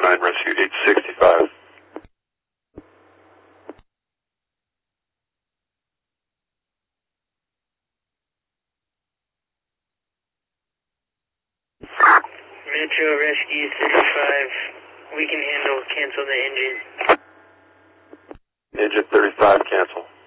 9 Rescue 865. Metro Rescue 35, we can handle, cancel the engine. Engine 35, cancel.